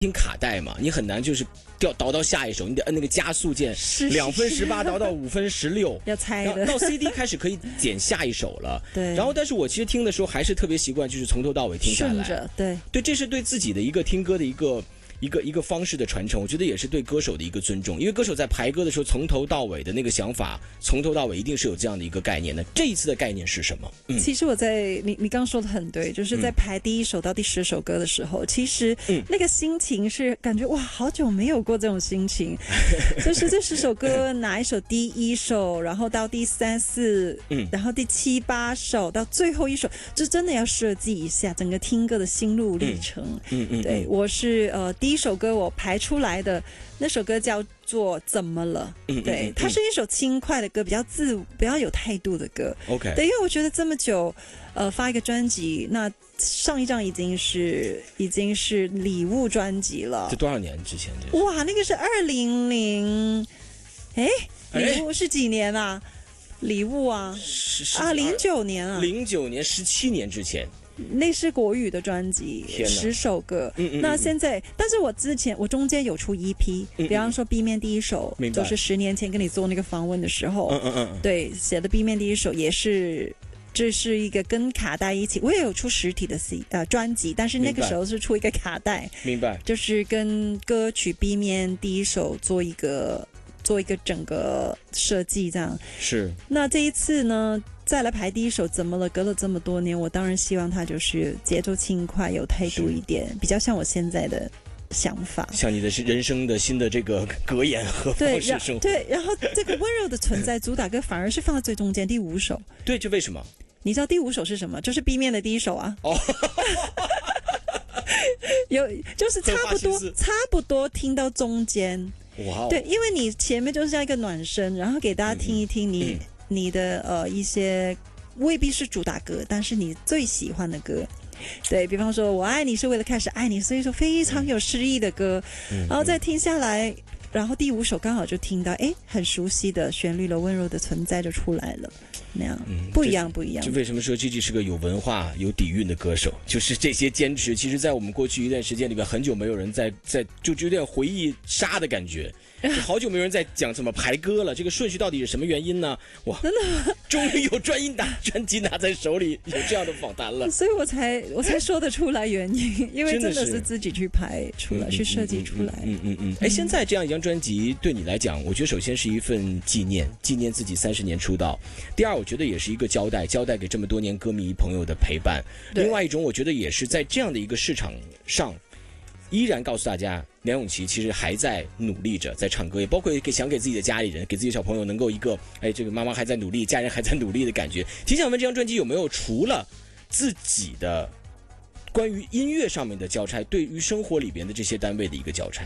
听卡带嘛，你很难就是倒到下一首，你得摁那个加速键，2分18倒到5分16， 要猜的。 到 CD 开始可以剪下一首了。 对。 然后，但是我其实听的时候还是特别习惯，就是从头到尾听下来。 顺着，对。 对，这是对自己的一个听歌的一个方式的传承，我觉得也是对歌手的一个尊重，因为歌手在排歌的时候，从头到尾的那个想法，从头到尾一定是有这样的一个概念的。这一次的概念是什么？ 其实我在你刚说的很对，就是在排第1首到第10首歌的时候，其实那个心情是感觉哇，好久没有过这种心情，就是这10首歌哪一首第1首，然后到第3、4，然后第7、8首到最后一首，就真的要设计一下整个听歌的心路历程。对，我是第1首歌我排出来的那首歌叫做《怎么了》，对，它是一首轻快的歌，比较有态度的歌。 OK， 对，因为我觉得这么久，发一个专辑，那上一张已经是礼物专辑了。 这多少年之前？ 哇，那个是2000，礼物是几年啊？礼物啊，09年啊 ，09年，17年之前。 那是国语的专辑，10首歌。那现在，但是我中间有出 EP，比方说 B 面第1首，就是10年前跟你做那个访问的时候，对，写的 B 面第1首也是。这是一个跟卡带一起，我也有出实体的专辑，但是那个时候是出一个卡带， 明白， 就是跟歌曲 B 面第1首做一个整个设计这样。 是。 那这一次呢，再来排第1首怎么了，隔了这么多年，我当然希望它就是节奏轻快，有态度一点，比较像我现在的想法， 像你的人生的新的这个格言和方式生活。 对，然后这个温柔的存在主打歌反而是放在最中间第5首。 对，这为什么？ 你知道第5首是什么？就是 B 面的第1首啊。就是差不多听到中间。 哇， 对，因为你前面就是像一个暖身，然后给大家听一听你的一些未必是主打歌，但是你最喜欢的歌。对，比方说我爱你是为了开始爱你，是一首非常有诗意的歌，然后再听下来，然后第5首刚好就听到很熟悉的旋律了，温柔的存在就出来了，那样不一样。 就为什么说 Gigi 是个有文化有底蕴的歌手，就是这些坚持，其实在我们过去一段时间里边，很久没有人在就有点回忆杀的感觉，就好久没有人在讲怎么排歌了，这个顺序到底是什么原因呢？哇，真的终于有专辑拿在手里，有这样的访谈了， 所以我才说得出来原因，因为真的是自己去排出来，去设计出来。 现在这样一张专辑对你来讲，我觉得首先是一份纪念自己30年出道，第二我觉得也是一个交代给这么多年歌迷朋友的陪伴，另外一种我觉得也是在这样的一个市场上依然告诉大家，梁咏琪其实还在努力着，在唱歌，也包括想给自己的家里人，给自己的小朋友能够一个这个妈妈还在努力，家人还在努力的感觉。挺想问这张专辑有没有除了自己的关于音乐上面的交差，对于生活里边的这些单位的一个交差？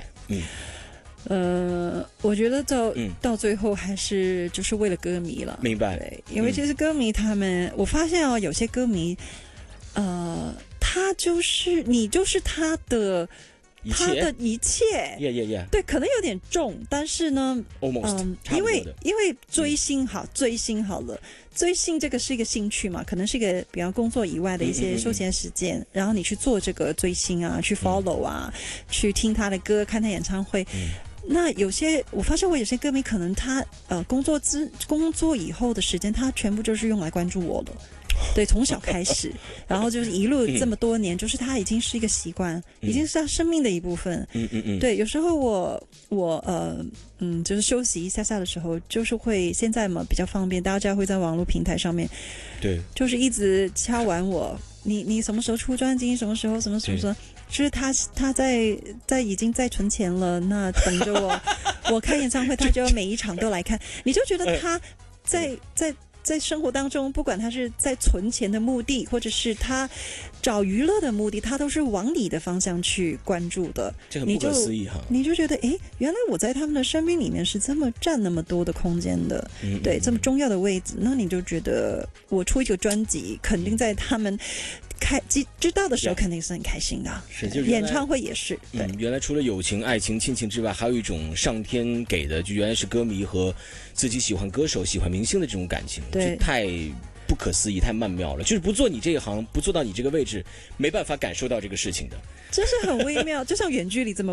我觉得到最后还是就是为了歌迷了。 明白。 对，因为其实歌迷他们，我发现有些歌迷，他就是你就是他的一切，对，可能有点重，但是呢因为追星好了，追星这个是一个兴趣嘛，可能是一个比方工作以外的一些休闲时间，然后你去做这个追星啊，去 follow 啊，去听他的歌，看他演唱会。那我发现我有些歌迷可能他工作以后的时间，他全部就是用来关注我了。对，从小开始，然后就是一路这么多年，就是他已经是一个习惯，已经是他生命的一部分。对，有时候我就是休息一下的时候，就是会现在嘛比较方便，大家会在网络平台上面， 对， 就是一直敲完我，你什么时候出专辑，什么时候，就是他在已经在存钱了，那等着我开演唱会，他就每一场都来看，你就觉得他在生活当中，不管他是在存钱的目的，或者是他找娱乐的目的，他都是往你的方向去关注的。 这很不可思议哈！ 你就觉得，原来我在他们的生命里面是这么占那么多的空间的，对，这么重要的位置。那你就觉得，我出一个专辑，肯定在他们知道的时候，肯定是很开心的。 是，就是演唱会也是。对， 原来除了友情、爱情、亲情之外，还有一种上天给的，就原来是歌迷和自己喜欢歌手、喜欢明星的这种感情， 对， 不可思议，太曼妙了。就是不做你这一行，不做到你这个位置，没办法感受到这个事情的。 真是很微妙，就像远距离这么